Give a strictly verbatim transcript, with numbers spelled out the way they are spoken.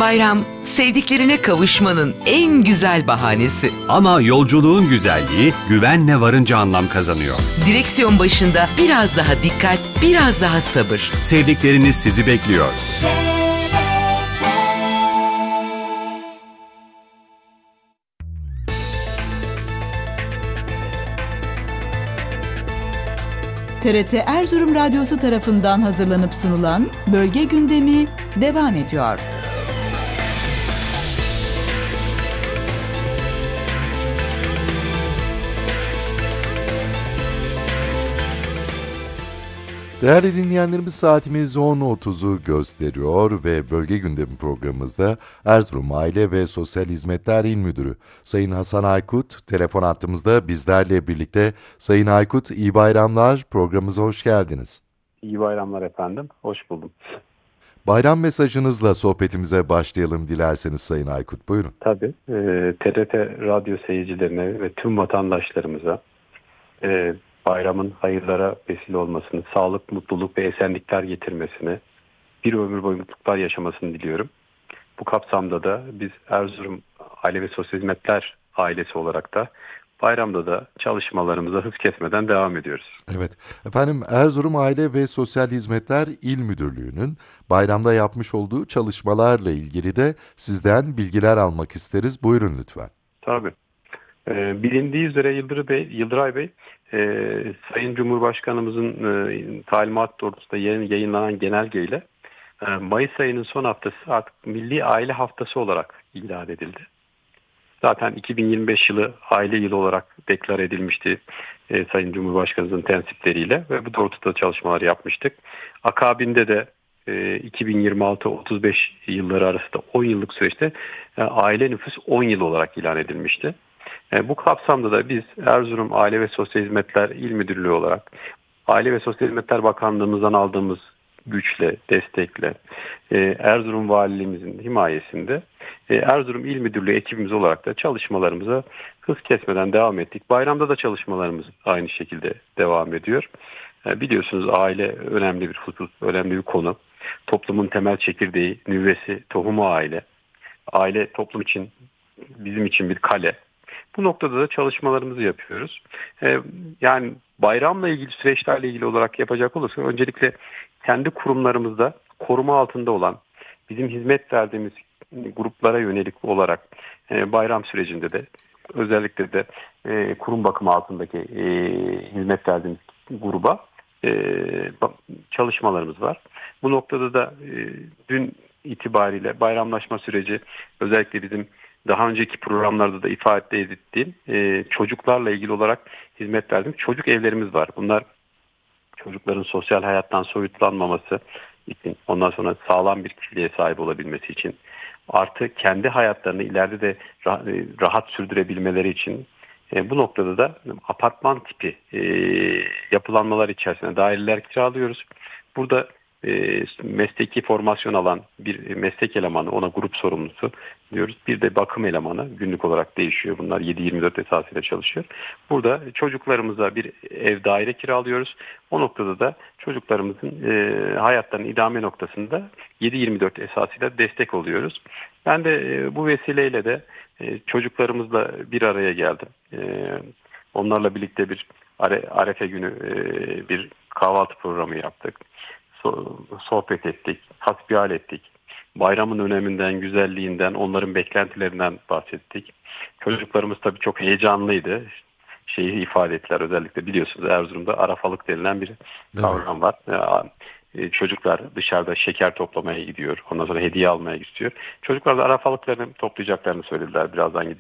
Bayram, sevdiklerine kavuşmanın en güzel bahanesi. Ama yolculuğun güzelliği güvenle varınca anlam kazanıyor. Direksiyon başında biraz daha dikkat, biraz daha sabır. Sevdikleriniz sizi bekliyor. T R T Erzurum Radyosu tarafından hazırlanıp sunulan Bölge Gündemi devam ediyor. Değerli dinleyenlerimiz, saatimiz on otuzu gösteriyor ve Bölge Gündemi programımızda Erzurum Aile ve Sosyal Hizmetler İl Müdürü Sayın Hasan Aykut telefon hattımızda bizlerle birlikte. Sayın Aykut, iyi bayramlar, programımıza hoş geldiniz. İyi bayramlar efendim, hoş buldum. Bayram mesajınızla sohbetimize başlayalım dilerseniz Sayın Aykut, buyurun. Tabii, e, T R T radyo seyircilerine ve tüm vatandaşlarımıza e, bayramın hayırlara vesile olmasını, sağlık, mutluluk ve esenlikler getirmesini, bir ömür boyu mutluluklar yaşamasını diliyorum. Bu kapsamda da biz Erzurum Aile ve Sosyal Hizmetler ailesi olarak da bayramda da çalışmalarımıza hız kesmeden devam ediyoruz. Evet, efendim Erzurum Aile ve Sosyal Hizmetler İl Müdürlüğü'nün bayramda yapmış olduğu çalışmalarla ilgili de sizden bilgiler almak isteriz. Buyurun lütfen. Tabii. Ee, bilindiği üzere Yıldır Bey, Yıldıray Bey, e, Sayın Cumhurbaşkanımızın e, talimat doğrultusunda yayınlanan genelgeyle e, Mayıs ayının son haftası artık Milli Aile Haftası olarak ilan edildi. Zaten iki bin yirmi beş yılı aile yılı olarak deklar edilmişti e, Sayın Cumhurbaşkanımızın tensipleriyle ve bu doğrultuda çalışmalar yapmıştık. Akabinde de e, iki bin yirmi altı otuz beş yılları arasında on yıllık süreçte e, aile nüfus on yıl olarak ilan edilmişti. E, bu kapsamda da biz Erzurum Aile ve Sosyal Hizmetler İl Müdürlüğü olarak Aile ve Sosyal Hizmetler Bakanlığımızdan aldığımız güçle, destekle, e, Erzurum Valiliğimizin himayesinde e, Erzurum İl Müdürlüğü ekibimiz olarak da çalışmalarımıza hız kesmeden devam ettik. Bayramda da çalışmalarımız aynı şekilde devam ediyor. E, biliyorsunuz aile önemli bir husus, önemli bir konu. Toplumun temel çekirdeği, nüvesi, tohumu aile. Aile toplum için, bizim için bir kale. Bu noktada da çalışmalarımızı yapıyoruz. Ee, yani bayramla ilgili süreçlerle ilgili olarak yapacak olursak öncelikle kendi kurumlarımızda koruma altında olan bizim hizmet verdiğimiz gruplara yönelik olarak e, bayram sürecinde de özellikle de e, kurum bakımı altındaki e, hizmet verdiğimiz gruba e, çalışmalarımız var. Bu noktada da e, dün itibariyle bayramlaşma süreci özellikle bizim daha önceki programlarda da ifade ettiğim e, çocuklarla ilgili olarak hizmet verdiğim çocuk evlerimiz var. Bunlar çocukların sosyal hayattan soyutlanmaması için, ondan sonra sağlam bir kişiliğe sahip olabilmesi için, artı kendi hayatlarını ileride de rahat sürdürebilmeleri için e, bu noktada da apartman tipi e, yapılanmalar içerisinde daireler kiralıyoruz. Burada E, mesleki formasyon alan bir meslek elemanı, ona grup sorumlusu diyoruz. Bir de bakım elemanı günlük olarak değişiyor. Bunlar yedi yirmi dört esasıyla çalışıyor. Burada çocuklarımıza bir ev daire kiralıyoruz. O noktada da çocuklarımızın e, hayatlarının idame noktasında yedi yirmi dört esasıyla destek oluyoruz. Ben de e, bu vesileyle de e, çocuklarımızla bir araya geldim. E, onlarla birlikte bir Arefe günü e, bir kahvaltı programı yaptık. Sohbet ettik, hasbihal ettik. Bayramın öneminden, güzelliğinden, onların beklentilerinden bahsettik. Çocuklarımız tabii çok heyecanlıydı. Şeyi ifade ettiler, özellikle biliyorsunuz Erzurum'da arafalık denilen bir kavram var. Yani, çocuklar dışarıda şeker toplamaya gidiyor. Ondan sonra hediye almaya gidiyor. Çocuklar da arafalıklarını toplayacaklarını söylediler birazdan